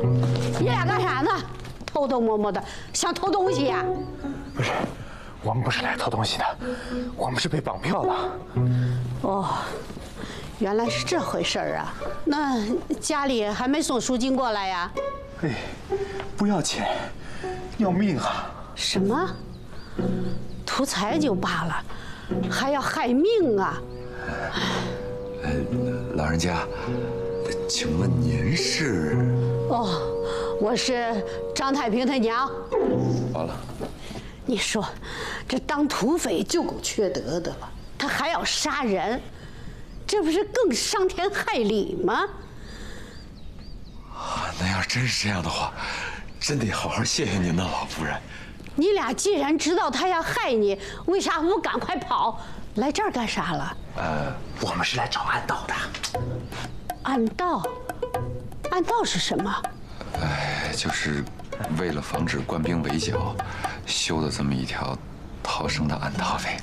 你俩干啥呢？偷偷摸摸的，想偷东西呀？ 不是，我们不是来偷东西的，我们是被绑票的。 哦，原来是这回事儿啊！那家里还没送赎金过来呀？ 哎，不要钱，要命啊！ 什么？图财就罢了，还要害命啊！ 老人家，请问您是？ 哦，我是张太平他娘。 完了， 你说，这当土匪就够缺德的了，他还要杀人，这不是更伤天害理吗？ 啊，那要真是这样的话，真得好好谢谢您的老夫人。 你俩既然知道他要害你，为啥不赶快跑？来这儿干啥了？ 我们是来找暗道的。 暗道？暗道是什么？ 就是为了防止官兵围剿，修的这么一条逃生的暗道呗。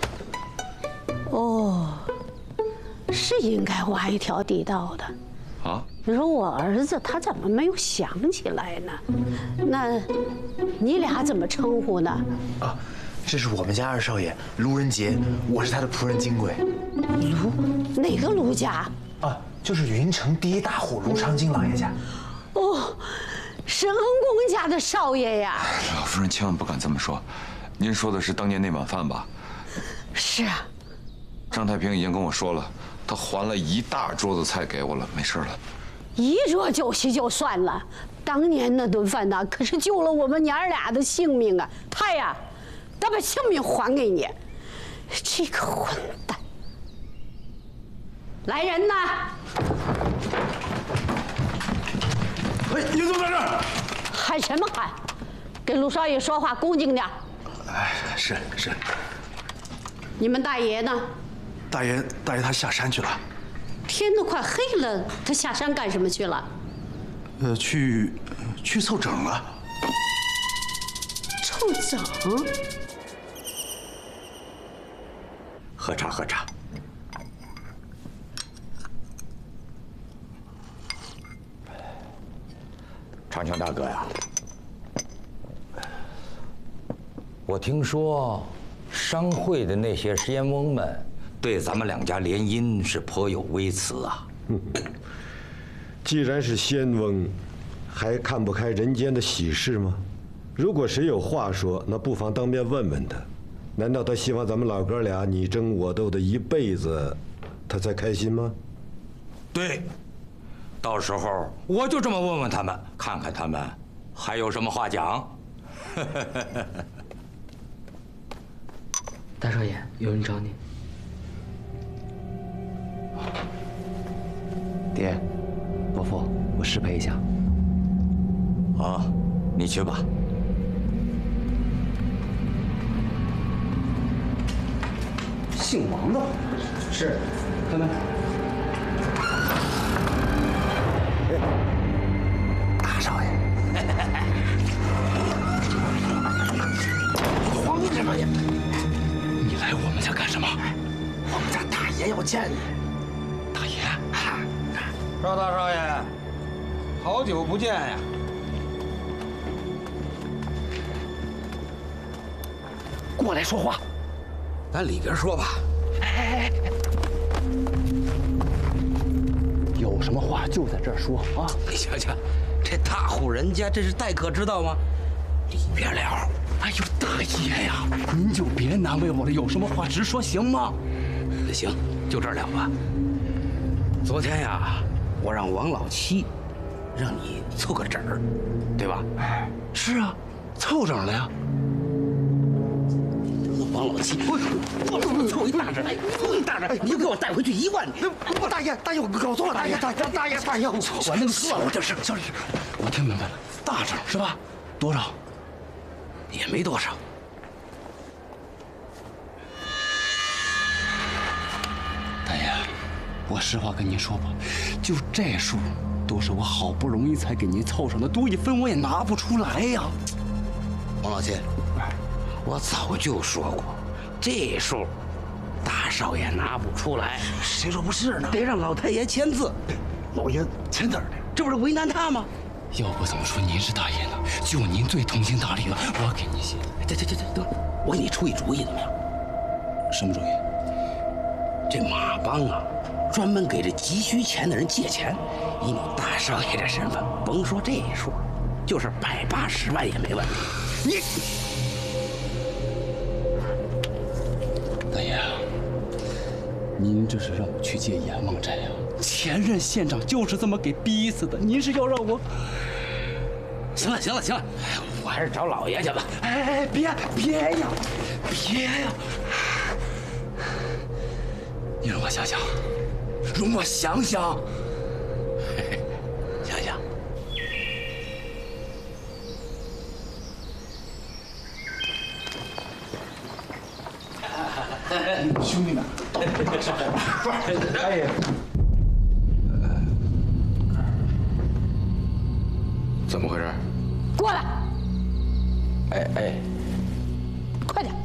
哦，是应该挖一条地道的。 啊？ 你说我儿子他怎么没有想起来呢？那你俩怎么称呼呢？ 啊，这是我们家二少爷卢仁杰，我是他的仆人金贵。 哪个卢家？ 啊，就是云城第一大户卢长金老爷家。 哦，是恩公家的少爷呀。 老夫人千万不敢这么说，您说的是当年那碗饭吧？ 是啊。 张太平已经跟我说了，他还了一大桌子菜给我了，没事了。 一桌酒席就算了，当年那顿饭呢，可是救了我们娘儿俩的性命啊！他呀，得把性命还给你，这个混蛋！来人呐！ 哎，你怎么在这儿？ 喊什么喊？跟陆少爷说话恭敬点。 哎，是。 你们大爷呢？ 大爷他下山去了。 天都快黑了，他下山干什么去了？ 去凑整了。 凑整？ 喝茶。 长枪大哥呀，我听说商会的那些仙翁们对咱们两家联姻是颇有微词啊。 既然是仙翁，还看不开人间的喜事吗？如果谁有话说，那不妨当面问问他。难道他希望咱们老哥俩你争我斗的一辈子，他才开心吗？ 对，到时候我就这么问问他们，看看他们还有什么话讲。 大少爷，有人找你。 爹，伯父，我失陪一下。 啊，你去吧。 姓王的，是，开门。大少爷，黄少爷， 你来我们家干什么？ 我们家大爷要见你。 大爷， 赵大少爷，好久不见呀！ 过来说话。 咱里边说吧。 有什么话就在这儿说啊！ 你瞧瞧，这大户人家，这是待客之道吗？里边聊。 哎呦，大爷呀，您就别难为我了，有什么话直说行吗？ 那行，就这儿了吧。昨天呀，我让王老七，让你凑个整儿，对吧？ 是啊，凑整了呀。 王老七，我凑一大整，凑一大整，你就给我带回去1万。 大爷，我搞错了，大爷，我弄错了，这是，我听明白了，大整是吧？多少？ 也没多少。 大爷，我实话跟您说吧，就这数，都是我好不容易才给您凑上的，多一分我也拿不出来呀。 王老七，我早就说过，这数大少爷拿不出来。 谁说不是呢？ 得让老太爷签字。 老爷签字呢， 这不是为难他吗？ 要不怎么说您是大爷呢？就您最通情达理了，我给您写。 这，得了，我给你出一主意怎么样？ 什么主意？ 这马帮啊，专门给这急需钱的人借钱。以你大少爷这身份，甭说这一数，就是180万也没问题。你， 大爷，您这是让我去借阎王债呀？前任县长就是这么给逼死的。您是要让我？ 行了，我还是找老爷去吧。 哎，别呀！你让我想想，容我想想。 想想， 兄弟们， 哎呀， 怎么回事？ 过来， 哎， 快点！